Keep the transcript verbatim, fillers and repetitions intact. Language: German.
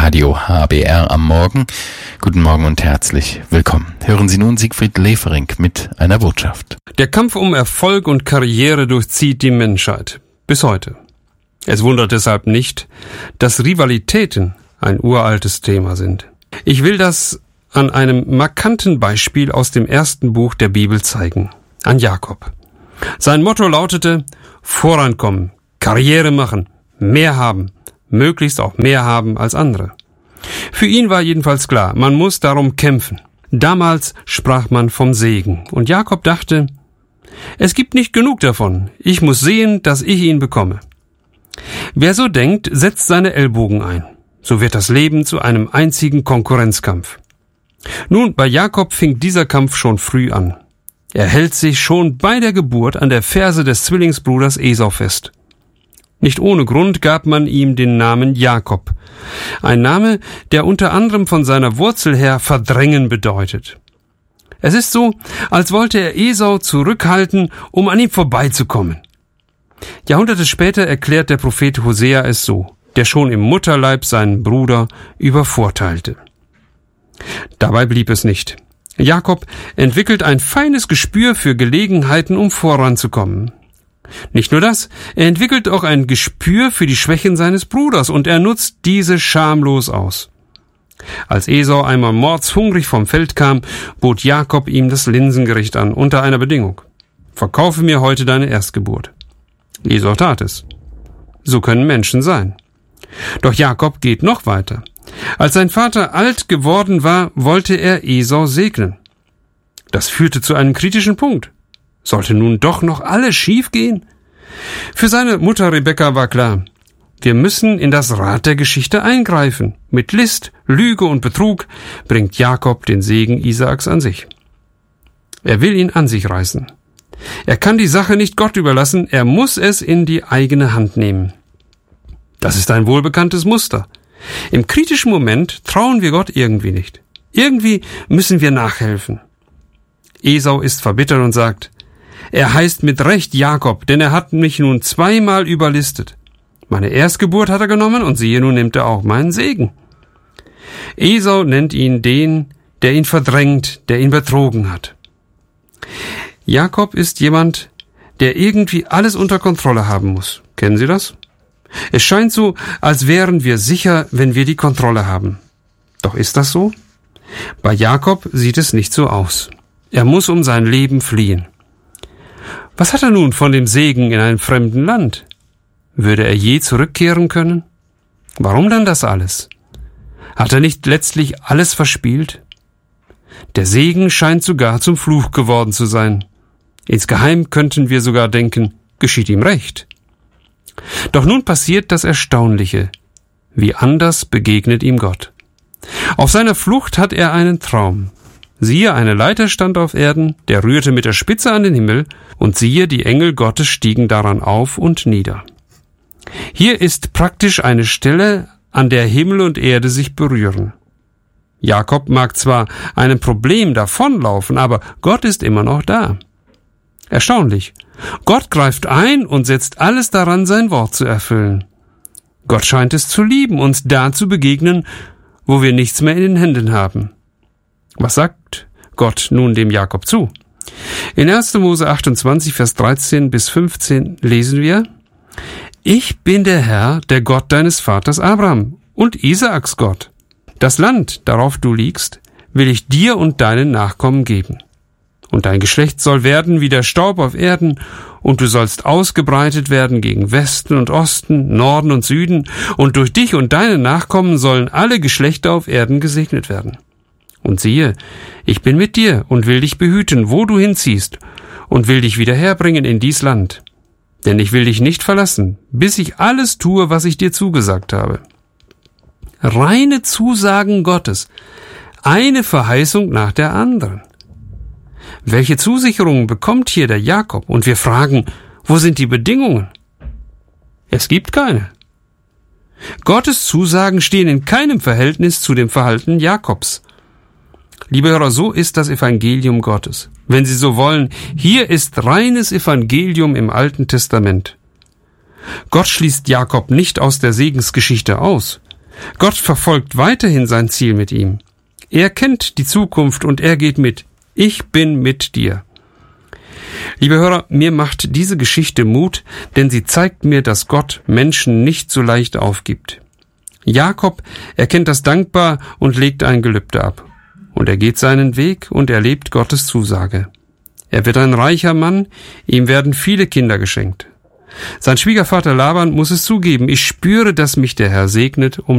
Radio H B R am Morgen. Guten Morgen und herzlich willkommen. Hören Sie nun Siegfried Lefering mit einer Botschaft. Der Kampf um Erfolg und Karriere durchzieht die Menschheit. Bis heute. Es wundert deshalb nicht, dass Rivalitäten ein uraltes Thema sind. Ich will das an einem markanten Beispiel aus dem ersten Buch der Bibel zeigen. An Jakob. Sein Motto lautete: Vorankommen, Karriere machen, mehr haben, möglichst auch mehr haben als andere. Für ihn war jedenfalls klar, man muss darum kämpfen. Damals sprach man vom Segen, und Jakob dachte, es gibt nicht genug davon, ich muss sehen, dass ich ihn bekomme. Wer so denkt, setzt seine Ellbogen ein. So wird das Leben zu einem einzigen Konkurrenzkampf. Nun, bei Jakob fing dieser Kampf schon früh an. Er hält sich schon bei der Geburt an der Ferse des Zwillingsbruders Esau fest. Nicht ohne Grund gab man ihm den Namen Jakob. Ein Name, der unter anderem von seiner Wurzel her verdrängen bedeutet. Es ist so, als wollte er Esau zurückhalten, um an ihm vorbeizukommen. Jahrhunderte später erklärt der Prophet Hosea es so, der schon im Mutterleib seinen Bruder übervorteilte. Dabei blieb es nicht. Jakob entwickelt ein feines Gespür für Gelegenheiten, um voranzukommen. Nicht nur das, er entwickelt auch ein Gespür für die Schwächen seines Bruders und er nutzt diese schamlos aus. Als Esau einmal mordshungrig vom Feld kam, bot Jakob ihm das Linsengericht an, unter einer Bedingung. Verkaufe mir heute deine Erstgeburt. Esau tat es. So können Menschen sein. Doch Jakob geht noch weiter. Als sein Vater alt geworden war, wollte er Esau segnen. Das führte zu einem kritischen Punkt. Sollte nun doch noch alles schief gehen? Für seine Mutter Rebekka war klar, wir müssen in das Rad der Geschichte eingreifen. Mit List, Lüge und Betrug bringt Jakob den Segen Isaaks an sich. Er will ihn an sich reißen. Er kann die Sache nicht Gott überlassen, er muss es in die eigene Hand nehmen. Das ist ein wohlbekanntes Muster. Im kritischen Moment trauen wir Gott irgendwie nicht. Irgendwie müssen wir nachhelfen. Esau ist verbittert und sagt, er heißt mit Recht Jakob, denn er hat mich nun zweimal überlistet. Meine Erstgeburt hat er genommen und siehe, nun nimmt er auch meinen Segen. Esau nennt ihn den, der ihn verdrängt, der ihn betrogen hat. Jakob ist jemand, der irgendwie alles unter Kontrolle haben muss. Kennen Sie das? Es scheint so, als wären wir sicher, wenn wir die Kontrolle haben. Doch ist das so? Bei Jakob sieht es nicht so aus. Er muss um sein Leben fliehen. Was hat er nun von dem Segen in einem fremden Land? Würde er je zurückkehren können? Warum dann das alles? Hat er nicht letztlich alles verspielt? Der Segen scheint sogar zum Fluch geworden zu sein. Insgeheim könnten wir sogar denken, geschieht ihm recht. Doch nun passiert das Erstaunliche. Wie anders begegnet ihm Gott. Auf seiner Flucht hat er einen Traum. Siehe, eine Leiter stand auf Erden, der rührte mit der Spitze an den Himmel, und siehe, die Engel Gottes stiegen daran auf und nieder. Hier ist praktisch eine Stelle, an der Himmel und Erde sich berühren. Jakob mag zwar einem Problem davonlaufen, aber Gott ist immer noch da. Erstaunlich. Gott greift ein und setzt alles daran, sein Wort zu erfüllen. Gott scheint es zu lieben, uns da zu begegnen, wo wir nichts mehr in den Händen haben. Was sagt Gott nun dem Jakob zu? In erster Mose achtundzwanzig, Vers dreizehn bis fünfzehn lesen wir, Ich bin der Herr, der Gott deines Vaters Abraham und Isaaks Gott. Das Land, darauf du liegst, will ich dir und deinen Nachkommen geben. Und dein Geschlecht soll werden wie der Staub auf Erden, und du sollst ausgebreitet werden gegen Westen und Osten, Norden und Süden, und durch dich und deine Nachkommen sollen alle Geschlechter auf Erden gesegnet werden. Und siehe, ich bin mit dir und will dich behüten, wo du hinziehst, und will dich wieder herbringen in dies Land. Denn ich will dich nicht verlassen, bis ich alles tue, was ich dir zugesagt habe. Reine Zusagen Gottes, eine Verheißung nach der anderen. Welche Zusicherungen bekommt hier der Jakob? Und wir fragen, wo sind die Bedingungen? Es gibt keine. Gottes Zusagen stehen in keinem Verhältnis zu dem Verhalten Jakobs. Liebe Hörer, so ist das Evangelium Gottes. Wenn Sie so wollen, hier ist reines Evangelium im Alten Testament. Gott schließt Jakob nicht aus der Segensgeschichte aus. Gott verfolgt weiterhin sein Ziel mit ihm. Er kennt die Zukunft und er geht mit. Ich bin mit dir. Liebe Hörer, mir macht diese Geschichte Mut, denn sie zeigt mir, dass Gott Menschen nicht so leicht aufgibt. Jakob erkennt das dankbar und legt ein Gelübde ab. Und er geht seinen Weg und erlebt Gottes Zusage. Er wird ein reicher Mann, ihm werden viele Kinder geschenkt. Sein Schwiegervater Laban muss es zugeben, ich spüre, dass mich der Herr segnet, um